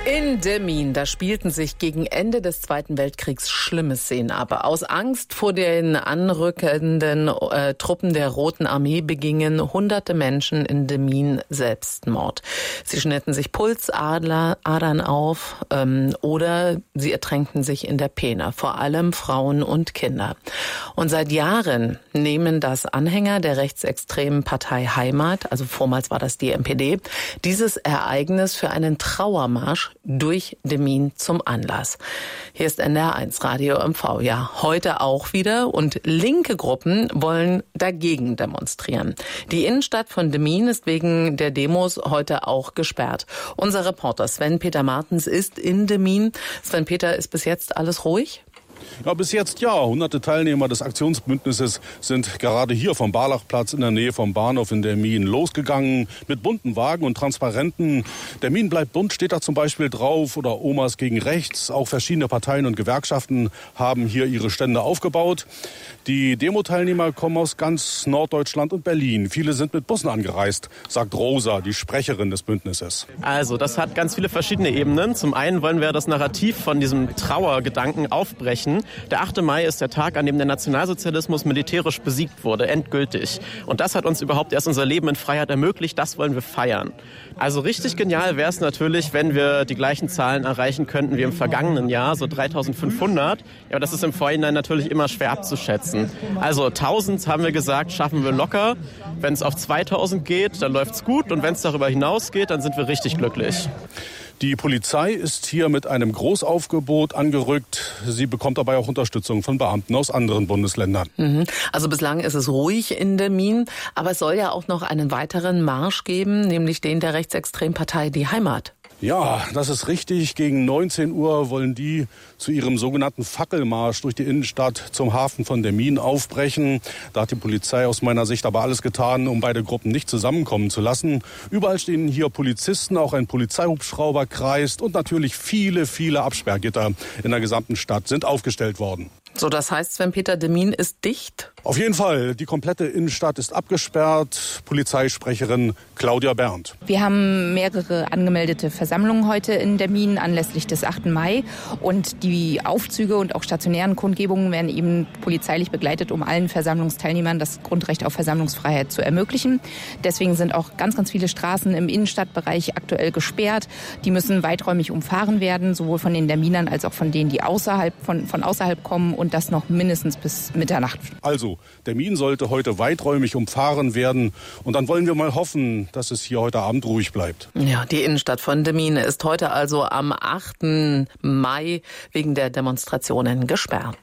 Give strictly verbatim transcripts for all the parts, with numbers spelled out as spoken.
In Demmin, da spielten sich gegen Ende des Zweiten Weltkriegs schlimme Szenen ab. Aus Angst vor den anrückenden äh, Truppen der Roten Armee begingen hunderte Menschen in Demmin Selbstmord. Sie schnitten sich Pulsadern auf ähm, oder sie ertränkten sich in der Peene, vor allem Frauen und Kinder. Und seit Jahren nehmen das Anhänger der rechtsextremen Partei Heimat, also vormals war das die M P D, dieses Ereignis für einen Trauermarsch durch Demmin zum Anlass. Hier ist N D R eins Radio M V. Ja, heute auch wieder. Und linke Gruppen wollen dagegen demonstrieren. Die Innenstadt von Demmin ist wegen der Demos heute auch gesperrt. Unser Reporter Sven-Peter Martens ist in Demmin. Sven-Peter, ist bis jetzt alles ruhig? Ja, bis jetzt ja. Hunderte Teilnehmer des Aktionsbündnisses sind gerade hier vom Barlachplatz in der Nähe vom Bahnhof in Demmin losgegangen mit bunten Wagen und Transparenten. Demmin bleibt bunt steht da zum Beispiel drauf oder Omas gegen Rechts. Auch verschiedene Parteien und Gewerkschaften haben hier ihre Stände aufgebaut. Die Demo-Teilnehmer kommen aus ganz Norddeutschland und Berlin. Viele sind mit Bussen angereist, sagt Rosa, die Sprecherin des Bündnisses. Also, das hat ganz viele verschiedene Ebenen. Zum einen wollen wir das Narrativ von diesem Trauergedanken aufbrechen. Der achte Mai ist der Tag, an dem der Nationalsozialismus militärisch besiegt wurde, endgültig. Und das hat uns überhaupt erst unser Leben in Freiheit ermöglicht. Das wollen wir feiern. Also richtig genial wäre es natürlich, wenn wir die gleichen Zahlen erreichen könnten wie im vergangenen Jahr, so dreitausendfünfhundert. Ja, aber das ist im Vorhinein natürlich immer schwer abzuschätzen. Also tausend haben wir gesagt, schaffen wir locker. Wenn es auf zweitausend geht, dann läuft's gut. Und wenn es darüber hinausgeht, dann sind wir richtig glücklich. Die Polizei ist hier mit einem Großaufgebot angerückt. Sie bekommt dabei auch Unterstützung von Beamten aus anderen Bundesländern. Mhm. Also bislang ist es ruhig in Demmin, aber es soll ja auch noch einen weiteren Marsch geben, nämlich den der Rechtsextrempartei Die Heimat. Ja, das ist richtig. Gegen neunzehn Uhr wollen die zu ihrem sogenannten Fackelmarsch durch die Innenstadt zum Hafen von Demmin aufbrechen. Da hat die Polizei aus meiner Sicht aber alles getan, um beide Gruppen nicht zusammenkommen zu lassen. Überall stehen hier Polizisten, auch ein Polizeihubschrauber kreist und natürlich viele, viele Absperrgitter in der gesamten Stadt sind aufgestellt worden. So, das heißt, Sven-Peter, Demmin ist dicht? Auf jeden Fall. Die komplette Innenstadt ist abgesperrt. Polizeisprecherin Claudia Berndt. Wir haben mehrere angemeldete Versammlungen heute in Demmin anlässlich des achten Mai. Und die Aufzüge und auch stationären Kundgebungen werden eben polizeilich begleitet, um allen Versammlungsteilnehmern das Grundrecht auf Versammlungsfreiheit zu ermöglichen. Deswegen sind auch ganz, ganz viele Straßen im Innenstadtbereich aktuell gesperrt. Die müssen weiträumig umfahren werden, sowohl von den Demminern als auch von denen, die außerhalb, von, von außerhalb kommen. Und das noch mindestens bis Mitternacht. Also, Demmin sollte heute weiträumig umfahren werden. Und dann wollen wir mal hoffen, dass es hier heute Abend ruhig bleibt. Ja, die Innenstadt von Demmin ist heute also am achten Mai wegen der Demonstrationen gesperrt.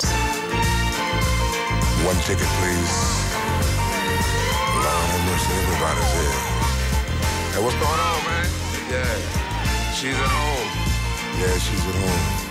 One ticket, please. Lord have mercy, everybody's here. Hey, what's going on, man? Yeah, she's at home. Yeah, she's at home.